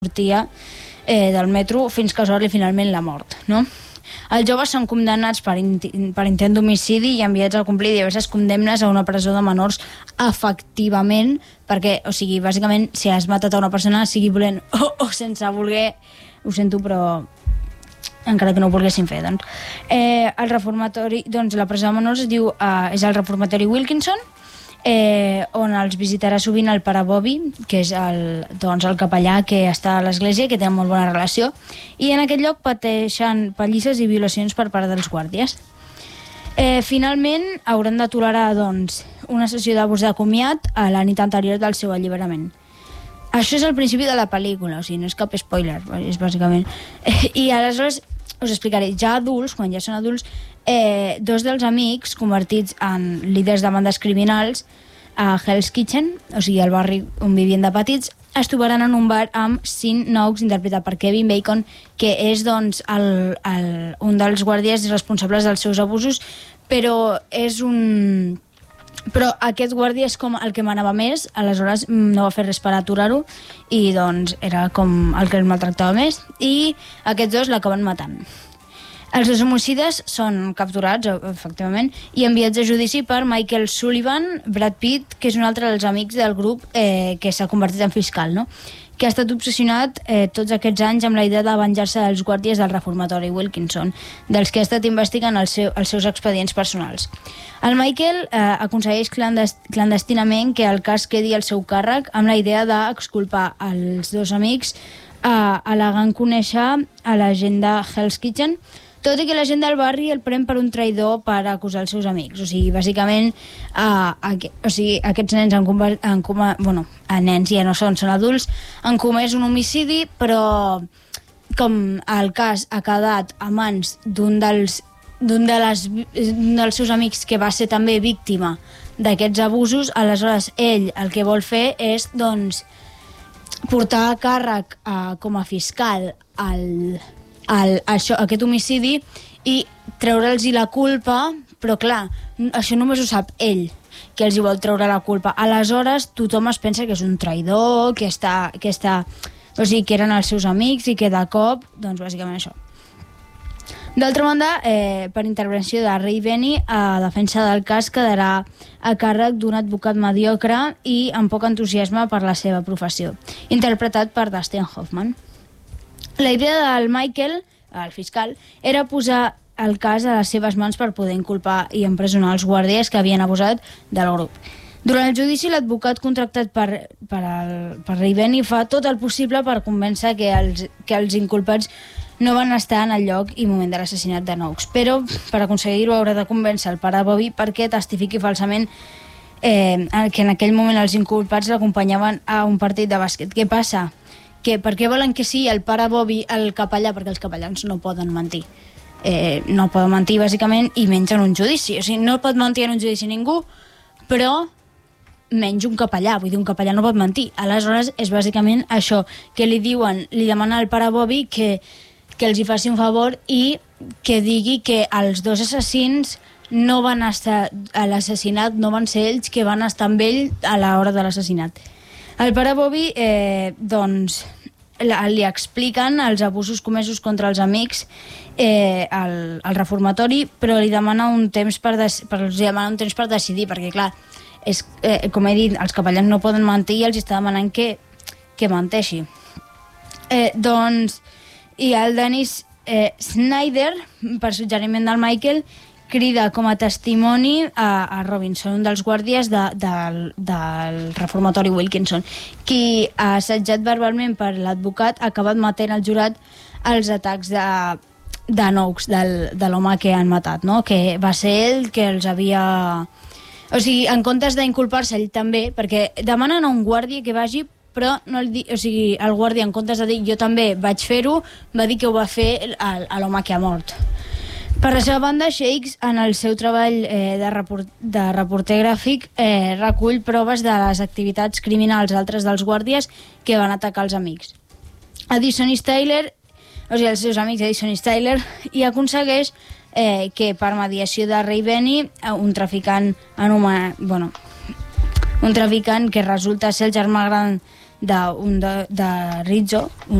sortia del metro fins causar-li finalment la mort, no? Els joves són condemnats per intent d'homicidi i enviats a complir diverses condemnes a una presó de menors efectivament, perquè, o sigui, bàsicament, si has matat a una persona, sigui volent o sense voler, ho sento, però encara que no ho volguessin fer, doncs. El reformatori, doncs la presó de menors es diu, és el reformatori Wilkinson, on els visitarà sovint el pare Bobby, que és el capellà que està a l'església, que té molt bona relació, i en aquest lloc pateixen pallisses i violacions per part dels guàrdies. Finalment hauran de tolerar una sessió d'abús de comiat a la nit anterior del seu alliberament. Això és el principi de la pel·lícula, o sigui, no és cap spoiler, és bàsicament. I aleshores us explicaré, ja adults, quan ja són adults, dos dels amics convertits en líders de bandes criminals a Hell's Kitchen, o sigui, al barri on vivien de petits, es trobaran en un bar amb Sean Knox, interpretat per Kevin Bacon, que és un dels guàrdies responsables dels seus abusos, però aquest guàrdia és com el que manava més, aleshores no va fer res per aturar-ho i era com el que el maltractava més, i aquests dos l'acaben matant. Els dos homicides són capturats, efectivament, i enviats a judici per Michael Sullivan, Brad Pitt, que és un altre dels amics del grup que s'ha convertit en fiscal, no? Que ha estat obsessionat tots aquests anys amb la idea de venjar-se dels guàrdies del reformatori Wilkinson, dels que ha estat investigant els seus expedients personals. El Michael aconsegueix clandestinament que el cas quedi al seu càrrec amb la idea d'exculpar els dos amics al·legant conèixer a la gent de Hell's Kitchen, tot i que la gent del barri el pren per un traïdor per acusar els seus amics. O sigui, bàsicament, aquests nens nens ja no són adults, han comès un homicidi, però com el cas ha quedat a mans d'un dels seus amics que va ser també víctima d'aquests abusos, aleshores ell el que vol fer és, portar a càrrec com a fiscal aquest homicidi i treure'ls la culpa, però clar, això només ho sap ell, que els hi vol treure la culpa. Aleshores tothom es pensa que és un traïdor, que eren els seus amics i que de cop, bàsicament això. D'altra banda, per intervenció de Ray Benny, a defensa del cas quedarà a càrrec d'un advocat mediocre i amb poc entusiasme per la seva professió, interpretat per Dustin Hoffman. La idea del Michael, el fiscal, era posar el cas a les seves mans per poder inculpar i empresonar els guàrdies que havien abusat del grup. Durant el judici, l'advocat contractat per Ray Benny fa tot el possible per convèncer que els inculpats no van estar en el lloc i moment de l'assassinat de Knox, però per aconseguir-ho haurà de convèncer el pare Bobby perquè testifiqui falsament que en aquell moment els inculpats l'acompanyaven a un partit de bàsquet. Què passa? Per què volen que sigui el pare Bobby el capellà? Perquè els capellans no poden mentir. No poden mentir, bàsicament, i menys en un judici. O sigui, no pot mentir en un judici ningú, però menys un capellà. Vull dir, un capellà no pot mentir. Aleshores, és bàsicament això, que li demanen al pare Bobby que els hi faci un favor i que digui que els dos assassins no van estar a l'assassinat, no van ser ells que van estar amb ell a l'hora de l'assassinat. El pare Bobby, li expliquen els abusos comesos contra els amics al reformatori, però li demana un temps per decidir, perquè, clar, com he dit, els capellans no poden mentir i els està demanant que menteixi. I el Dennis Snyder, per suggeriment del Michael, crida com a testimoni a Robinson, un dels guàrdies del reformatori Wilkinson, qui ha assetjat verbalment per l'advocat, ha acabat matant el jurat als atacs de Knox, de l'home que han matat, no? Que va ser ell que els havia... O sigui, en comptes d'inculpar-se ell també, perquè demanen a un guàrdia que vagi, però el guàrdia, en comptes de dir jo també vaig fer-ho, va dir que ho va fer a l'home que ha mort. Per la seva banda, Shakes, en el seu treball de reporter gràfic, recull proves de les activitats criminals d'altres dels guàrdies que van atacar els amics. Addison i Styler, els seus amics Addison i Styler, i aconsegueix que per mediació de Ray Benny, un traficant que resulta ser el germà gran de Rizzo,